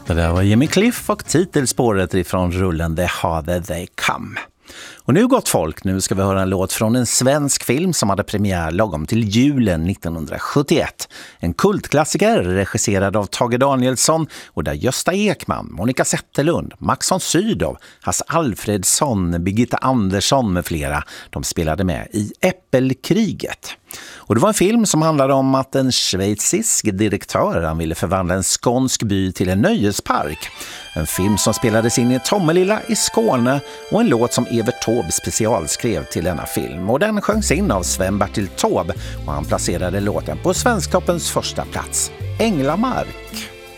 Det där var Jimmy Cliff och titelspåret ifrån rullen The Harder They Come. Och nu gott folk, nu ska vi höra en låt från en svensk film som hade premiär lagom till julen 1971. En kultklassiker regisserad av Tage Danielsson och där Gösta Ekman, Monica Zetterlund, Max von Sydow, Hasse Alfredsson, Birgitta Andersson med flera, de spelade med i Äppelkriget. Och det var en film som handlade om att en schweizisk direktör han ville förvandla en skånsk by till en nöjespark. En film som spelades in i Tommelilla i Skåne och en låt som Evert Taube specialskrev till denna film. Och den sjöngs in av Sven-Bertil Taube och han placerade låten på Svensktoppens första plats, Änglamark.